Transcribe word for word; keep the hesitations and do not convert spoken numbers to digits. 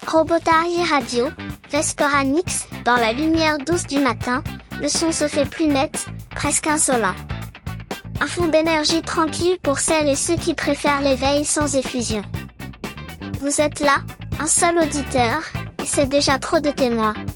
Robotari Radio, Vesperanix, dans la lumière douce du matin, le son se fait plus net, presque insolent. Un fond d'énergie tranquille pour celles et ceux qui préfèrent l'éveil sans effusion. Vous êtes là, un seul auditeur, et c'est déjà trop de témoins.